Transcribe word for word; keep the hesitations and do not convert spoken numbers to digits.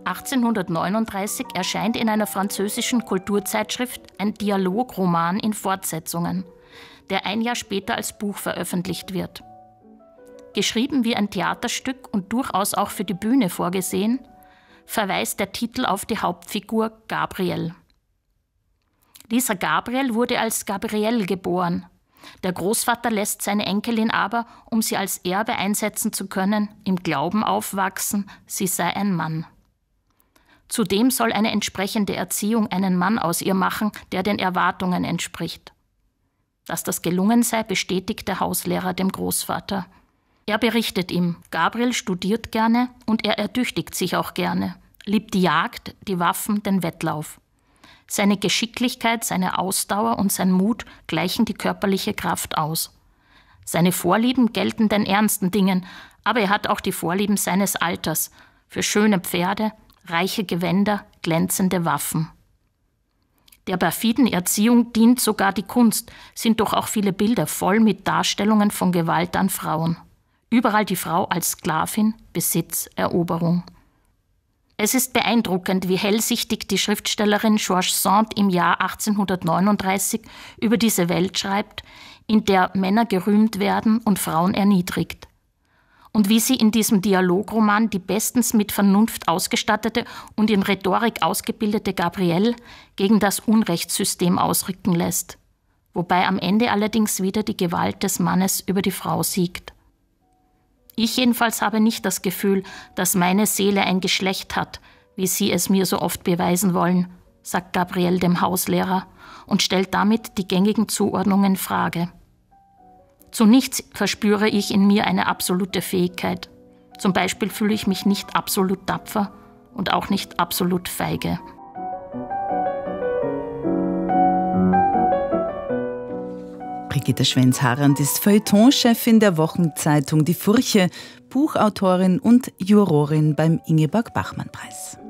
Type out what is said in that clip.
achtzehnhundertneununddreißig erscheint in einer französischen Kulturzeitschrift ein Dialogroman in Fortsetzungen, der ein Jahr später als Buch veröffentlicht wird. Geschrieben wie ein Theaterstück und durchaus auch für die Bühne vorgesehen, verweist der Titel auf die Hauptfigur Gabriel. Dieser Gabriel wurde als Gabrielle geboren. Der Großvater lässt seine Enkelin aber, um sie als Erbe einsetzen zu können, im Glauben aufwachsen, sie sei ein Mann. Zudem soll eine entsprechende Erziehung einen Mann aus ihr machen, der den Erwartungen entspricht. Dass das gelungen sei, bestätigt der Hauslehrer dem Großvater. Er berichtet ihm, Gabriel studiert gerne und er ertüchtigt sich auch gerne, liebt die Jagd, die Waffen, den Wettlauf. Seine Geschicklichkeit, seine Ausdauer und sein Mut gleichen die körperliche Kraft aus. Seine Vorlieben gelten den ernsten Dingen, aber er hat auch die Vorlieben seines Alters für schöne Pferde, reiche Gewänder, glänzende Waffen. Der perfiden Erziehung dient sogar die Kunst, sind doch auch viele Bilder voll mit Darstellungen von Gewalt an Frauen. Überall die Frau als Sklavin, Besitz, Eroberung. Es ist beeindruckend, wie hellsichtig die Schriftstellerin George Sand im Jahr achtzehnhundertneununddreißig über diese Welt schreibt, in der Männer gerühmt werden und Frauen erniedrigt. Und wie sie in diesem Dialogroman die bestens mit Vernunft ausgestattete und in Rhetorik ausgebildete Gabrielle gegen das Unrechtssystem ausrücken lässt, wobei am Ende allerdings wieder die Gewalt des Mannes über die Frau siegt. Ich jedenfalls habe nicht das Gefühl, dass meine Seele ein Geschlecht hat, wie Sie es mir so oft beweisen wollen, sagt Gabrielle dem Hauslehrer und stellt damit die gängigen Zuordnungen in Frage. Zu nichts verspüre ich in mir eine absolute Fähigkeit. Zum Beispiel fühle ich mich nicht absolut tapfer und auch nicht absolut feige. Brigitte Schwenz-Harand ist Feuilletonchefin der Wochenzeitung Die Furche, Buchautorin und Jurorin beim Ingeborg-Bachmann-Preis.